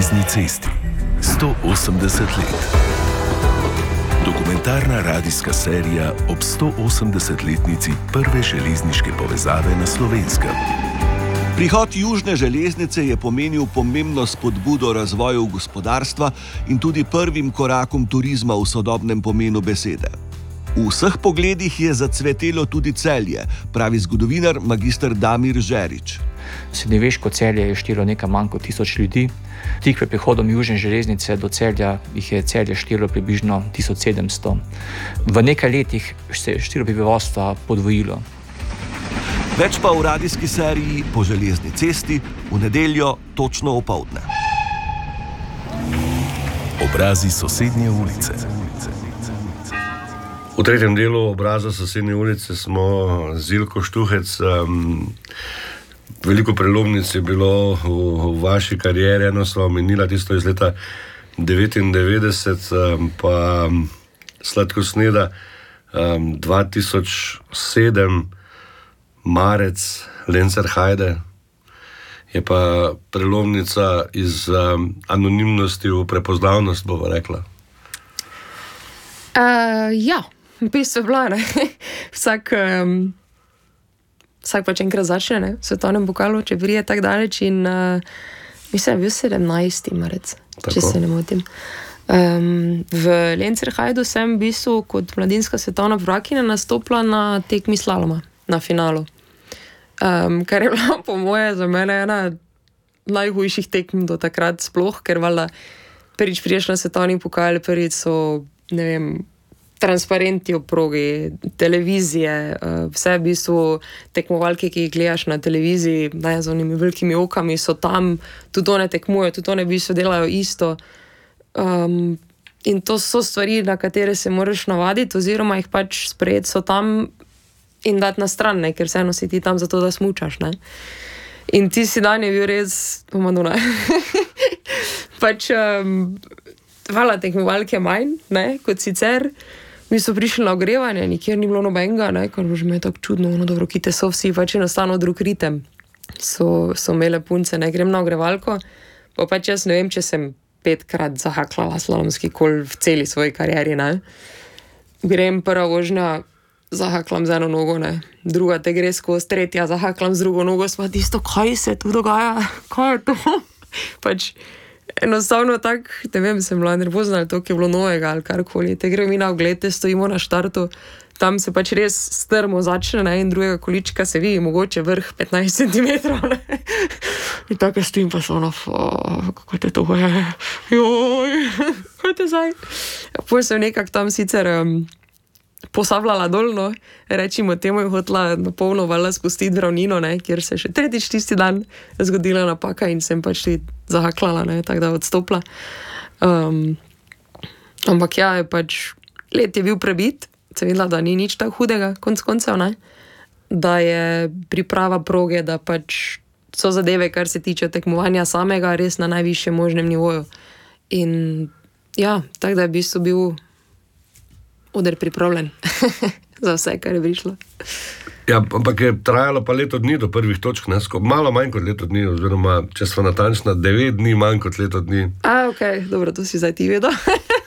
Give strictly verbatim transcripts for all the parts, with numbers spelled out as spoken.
železni cesti. sto osemdeset let. Dokumentarna radijska serija ob sto osemdesetletnici prve železniške povezave na Slovenskem. Prihod južne železnice je pomenil pomembno spodbudo razvoju gospodarstva in tudi prvim korakom turizma v sodobnem pomenu besede. V vseh pogledih je zacvetelo tudi Celje, pravi zgodovinar magister Damir Žerič. Srednjeveško Celje je štelo nekaj manj kot tisoč ljudi. Tik pred prihodom južne železnice do Celja jih je Celje štelo približno tisoč sedemsto. V nekaj letih se je število prebivalstva podvojilo. Več pa v radijski seriji Po železni cesti v nedeljo točno opoldne. Obrazi sosednje ulice. V tretjem delu Obraza sosednje ulice smo z Ilko Štuhec. Um, veliko prelomnic je bilo v, v vaši karieri. Eno sva omenila tisto iz leta devetindevetdeset, um, pa um, Sladkosneda um, dva tisoč sedem, marec, Lenzer-Hajde. Je pa prelomnica iz um, anonimnosti v prepoznavnost, bova rekla. Uh, ja, v bistvu je bila, ne. Vsak, um, vsak pač enkrat začne, ne, v svetovnem pokalu, če prije tak daleč in uh, mislim, je bil sedemnajsti marec, Tako. če se ne motim. Um, v Lenzer-Hajdu sem v bistvu kot mladinska svetovna prvakinja nastopila na tekmi slaloma, na finalu. Um, kar je bila po moje za mene ena najhujših tekm do takrat sploh, ker valjda prvič priješ na svetovni pokal, prvič so, ne vem, transparenti ob progi, televizije, vse v bistvu tekmovalke, ki jih gledaš na televiziji, ne, z onimi velikimi okami, so tam, tudi one tekmujejo, tudi one v bistvu delajo isto. Um, in to so stvari, na katere se moraš navaditi, oziroma jih pač sprejeti so tam in dati na stran, ne, ker vseeno si ti tam zato, da smučaš, ne. In tisti dan je bil res, pomaduna. pač, um, hvala tekmovalke manj, ne, kot sicer. Mi so prišli na ogrevanje, nikjer ni bilo nobenega, ne, ker bo že me tako čudno, ono dobro, kite so vsi, pač enostavno drug ritem. So, so imele punce, ne, grem na ogrevalko, pa pač jaz ne vem, če sem petkrat zahaklala slalomski kol v celi svoji karieri, ne. Grem prva vožnja, zahaklam z eno nogo, ne, druga te gre skozi, tretja zahaklam z drugo nogo, sva tisto, kaj se tu dogaja, kaj je to? Pač, enostavno tak, ne vem, sem bila nervozna, ali to, ki je bilo novega, ali karkoli. Te gremo mi na ogled, te stojimo na štartu, tam se pač res strmo začne, ne, in drugega količka se vidi, mogoče vrh petnajst centimetrov, ne. In tako stojim pa so ono, kako te to je, joj, kaj te zdaj? Potem sem nekak tam sicer um, posavljala dolno, rečimo temu, je hotela na polno valjda spustiti ravnino, ne, kjer se še tretjič tisti dan zgodila napaka in sem pač tudi zahaklala, ne, tako da odstopila. Um, ampak ja, je pač, let je bil prebit, sem videla, da ni nič tako hudega, konc koncev, ne, da je priprava proge, da pač so zadeve, kar se tiče tekmovanja samega, res na najvišjem možnem nivoju. In ja, tako da je v bistvu bil oder pripravljen za vse, kar je prišlo. Ja, ampak je trajalo pa leto dni do prvih točk, ne? Malo manj kot leto dni, oziroma, če smo natančna, devet dni manj kot leto dni. A, okej, okay, dobro, to si zdaj ti vedel.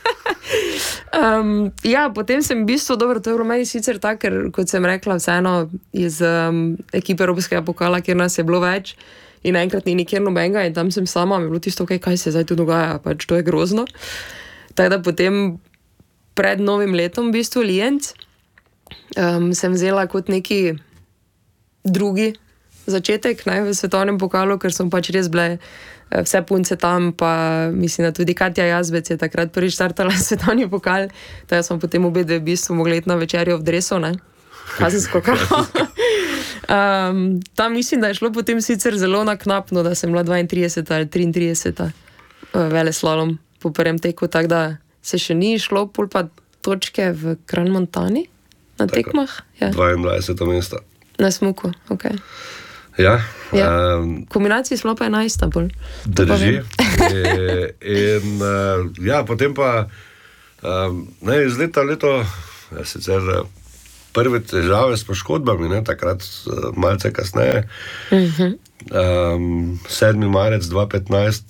um, ja, potem sem v bistvu, dobro, to je bilo meni sicer tak, ker, kot sem rekla, vseeno iz um, ekipe Evropskega pokala, kjer nas je bilo več in naenkrat ni nikjer nobenega in tam sem sama, mi je bilo tisto, okay, kaj se zdaj tu dogaja, pač to je grozno. Tako da potem pred novim letom, v bistvu, Lienc, um, sem vzela kot neki drugi začetek, ne, v svetovnem pokalu, ker sem pač res bile vse punce tam, pa mislim, da tudi Katja Jazbec je takrat prvič startala svetovni pokal, tako smo potem obedve v bistvu mogli iti na večerjo v dresu, ne, kazensko kako. um, tam mislim, da je šlo potem sicer zelo naknapno, da sem bila dvaintrideseta ali triintrideseta veleslalom po prvem teku, tako da se še ni šlo, pol pa točke v Kran Montani na tako, tekmah. Ja. dvaindvajseto mesto. Na smuku, okej. Okay. Ja. ja. Um, Kombinaciji smo pa enajsta bolj. Drži. e, in uh, ja, potem pa um, ne, iz leta v leto ja, sicer prve težave s poškodbami, ne, takrat malce kasneje. Uh-huh. Um, sedmi marec dva petnajst pa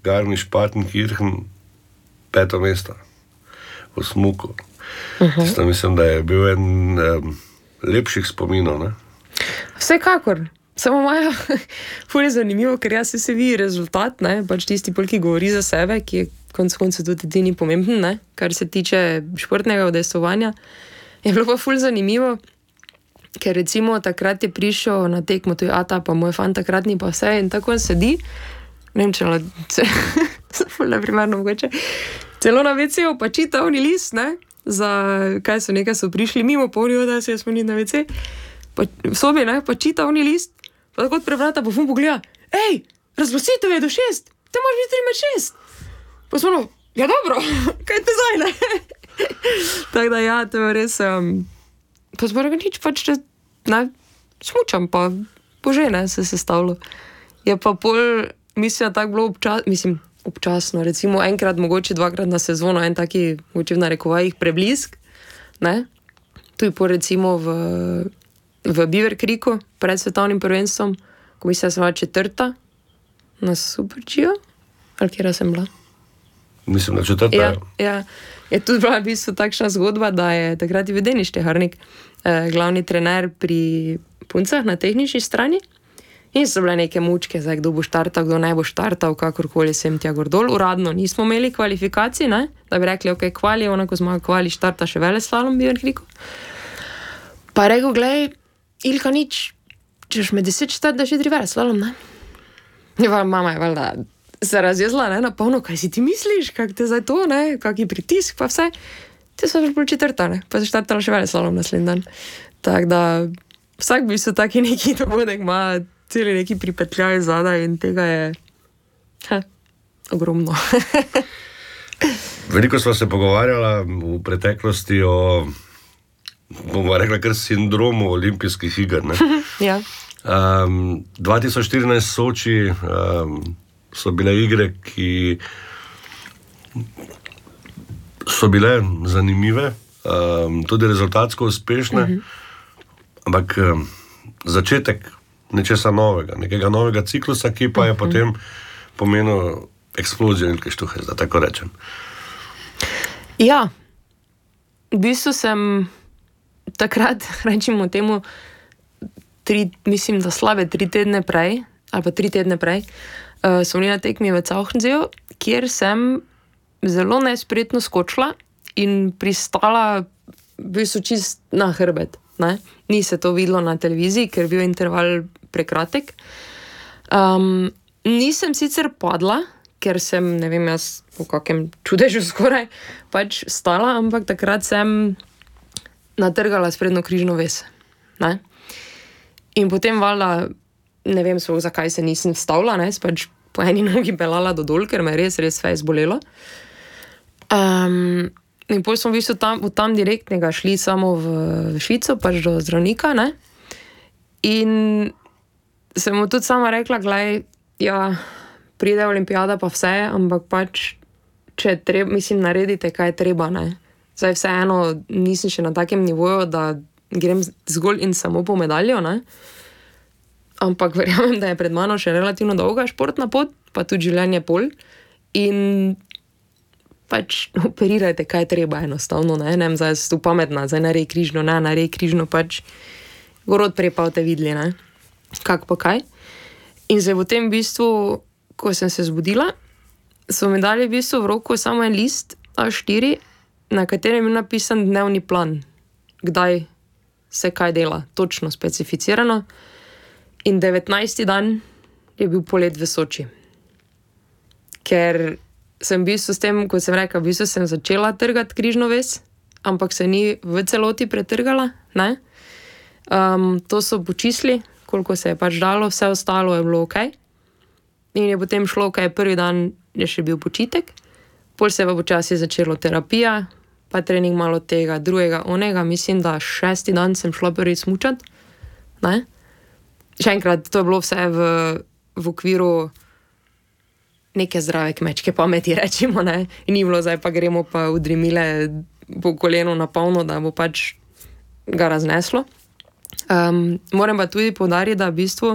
Garmisch-Partenkirchen peto mesto v smuku. Uh-huh. Tisto, mislim, da je bil en um, lepših spominov. Ne? Vsekakor. Samo Maja, ful je zanimivo, ker jaz se vidi rezultat, ne, pač tisti pol, ki govori za sebe, ki je konec koncev tudi edini pomemben, ne, kar se tiče športnega udejstvovanja. Je bilo pa ful zanimivo, ker recimo takrat je prišel na tekmo tuj Ata, pa moj fan takrat ni pa vse in tako on sedi, ne vem, če la, ful neprimerno mogoče, celo na ve ce-u pa čita oni list, ne, za kaj so nekaj so prišli mimo, polnijo, da se je spomnil na ve ce, pa v sobi, ne, pa čita oni list, pa tako odpre vrata, pa fum pogleda, ej, razglasitev je do šest, te moraš biti tri med šest. Pa smo, no, ja dobro, kaj te zdaj, ne? Tako da ja, to je res, um, pa smo rekli nič, pač, če, ne, smučam, pa bože, ne, se sestavilo. Je pa pol, mislim, tako bilo občasno, mislim, občasno, recimo enkrat, mogoče dvakrat na sezono, en taki, mogoče v narekovajih, preblisk, ne? Tu je po recimo v v Beaver Creeku pred svetovnim prvenstvom, ko mislim, da sem bila četrta na Super-G'ju, ali kjera sem bila? Mislim, da četrta. Ja, ja. Je tudi bila v bistvu takšna zgodba, da je takrat je Denis Šteharnik, eh, glavni trener pri puncah na tehnični strani in so bile neke mučke, zdaj kdo bo štartal, kdo ne bo štartal, kakorkoli sem tja gor dol. Uradno nismo imeli kvalifikacij, ne? Da bi rekli, ok, kvali, onako zmaga kvali, štarta še veleslalom v Beaver Creeku. Pa rekel, glej, Ilka, nič, češ me deset četrt, da še tri vele slalom, ne? Ja, mama je valjda se razjezla, ne, na polno, kaj si ti misliš, kak te zdaj to, ne, kak je pritisk, pa vse. Te so bolj četrta, ne, pa se štartala še vele slalom naslednji dan. Tako da vsak bi so taki neki dogodek, ima celi neki pripetljaj zadaj in tega je, ha, ogromno. Veliko sva se pogovarjala v preteklosti o bomo rekla, kar sindromu olimpijskih iger. Ne? Ja. Um, dva tisoč štirinajst Soči um, so bile igre, ki so bile zanimive, um, tudi rezultatsko uspešne, uh-huh. ampak um, začetek nečesa novega, nekega novega ciklusa, ki pa je uh-huh. potem pomenil eksplozijo Ilke Štuhec, da tako rečem. Ja, v bistvu sem takrat, rečemo temu, tri, mislim, da slabe tri tedne prej, ali pa tri tedne prej, uh, sem na tekmi v Cauchensee, kjer sem zelo nespretno skočila in pristala v bistvu čist na hrbet. Ne? Ni se to videlo na televiziji, ker bil interval prekratek. Um, nisem sicer padla, ker sem, ne vem, jaz po kakem čudežu skoraj pač stala, ampak takrat sem natrgala sprednjo križno vez. Ne? In potem valjda, ne vem sploh, zakaj se nisem vstavila, ne? Pač po eni nogi pelala do dol, ker me res, res fejs bolelo. Um, in potem smo v bistvu tam, tam direktnega šli samo v Švico, pač do zdravnika, ne? In sem mu tudi sama rekla, glej, ja, pride olimpijada pa vse, ampak pač, če treba, mislim, naredite, kaj je treba, ne? Zdaj vseeno nisem še na takem nivoju, da grem zgolj in samo po medaljo, ne? Ampak verjamem, da je pred mano še relativno dolga športna pot, pa tudi življenje pol. In pač operirajte, kaj je treba enostavno, ne? Ne vem, zdaj sem tu pametna, zdaj narej križno, ne, narej križno, pač gorod prej pa te videli, ne? Kak pa kaj. In zdaj v tem bistvu, ko sem se zbudila, so mi dali v bistvu v roko samo en list A štiri, na katerem je napisan dnevni plan, kdaj se kaj dela, točno specificirano. In devetnajsti dan je bil polet v Soči. Ker sem v bistvu s tem, kot sem rekla, v bistvu sem začela trgati križno vez, ampak se ni v celoti pretrgala, ne? Um, to so počisli, koliko se je pač dalo, vse ostalo je bilo ok. In je potem šlo, kaj prvi dan je še bil počitek, pol se je pa počasi začelo terapija, pa trening malo tega, drugega, onega, mislim, da šesti dan sem šla prvi smučat, ne? Še enkrat, to je bilo vse v, v okviru neke zdrave kmečke pameti, rečimo, ne? In ni bilo zdaj pa gremo pa udrimile po kolenu na polno, da bo pač ga razneslo. Um, moram pa tudi poudariti, da v bistvu